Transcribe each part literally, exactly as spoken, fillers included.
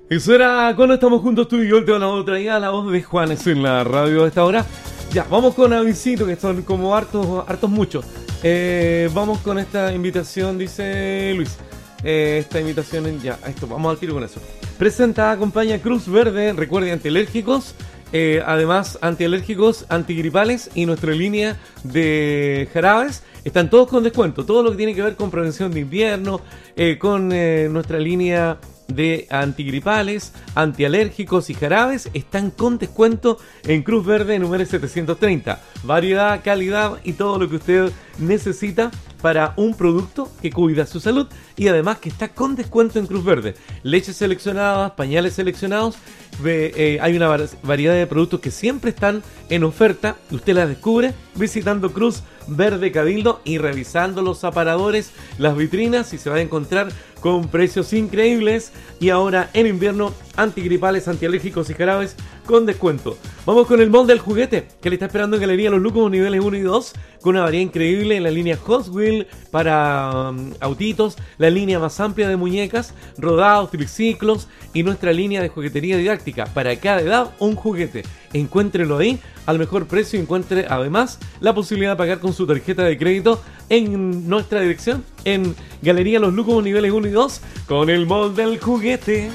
Eso era cuando estamos juntos tú y yo, el tema de la otra día, la voz de Juanes en la radio de esta hora. Ya, vamos con avisito, que son como hartos, hartos muchos. Eh, vamos con esta invitación, dice Luis. Eh, esta invitación, ya, esto, vamos al tiro con eso. Presenta, acompaña Cruz Verde, recuerde, antialérgicos. Eh, además, antialérgicos, antigripales y nuestra línea de jarabes están todos con descuento. Todo lo que tiene que ver con prevención de invierno, eh, con eh, nuestra línea de antigripales, antialérgicos y jarabes están con descuento en Cruz Verde número setecientos treinta. Variedad, calidad y todo lo que usted necesita para un producto que cuida su salud y además que está con descuento en Cruz Verde. Leches seleccionadas, pañales seleccionados, eh, eh, hay una variedad de productos que siempre están en oferta. Usted las descubre visitando Cruz Verde Cabildo y revisando los aparadores, las vitrinas, y se va a encontrar con precios increíbles. Y ahora en invierno, antigripales, antialérgicos y jarabes con descuento. Vamos con el molde del juguete que le está esperando en Galería Los Lucos niveles uno y dos, con una variedad increíble en la línea Hot Wheel para um, autitos, la línea más amplia de muñecas, rodados, triciclos y nuestra línea de juguetería didáctica. Para cada edad, un juguete. Encuéntrelo ahí al mejor precio y encuentre además la posibilidad de pagar con su tarjeta de crédito en nuestra dirección en Galería Los Lucos niveles uno y dos con el molde del juguete.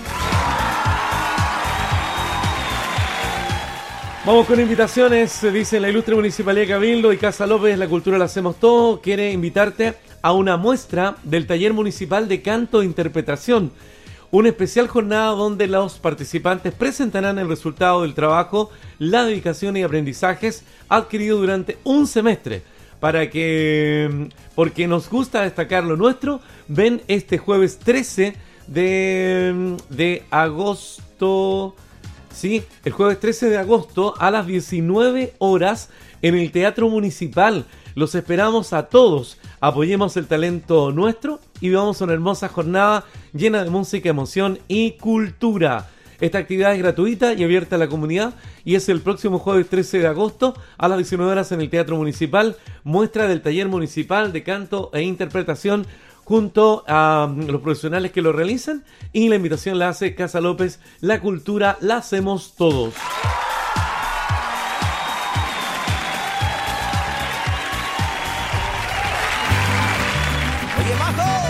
Vamos con invitaciones, dice la ilustre Municipalidad de Cabildo y Casa López, la cultura la hacemos todo. Quiere invitarte a una muestra del Taller Municipal de Canto e Interpretación. Una especial jornada donde los participantes presentarán el resultado del trabajo, la dedicación y aprendizajes adquiridos durante un semestre. Para que, porque nos gusta destacar lo nuestro, ven este jueves trece de, de agosto... Sí, el jueves trece de agosto a las diecinueve horas en el Teatro Municipal. Los esperamos a todos. Apoyemos el talento nuestro y vivamos una hermosa jornada llena de música, emoción y cultura. Esta actividad es gratuita y abierta a la comunidad y es el próximo jueves trece de agosto a las diecinueve horas en el Teatro Municipal. Muestra del Taller Municipal de Canto e Interpretación junto a los profesionales que lo realizan, y la invitación la hace Casa López, la cultura la hacemos todos.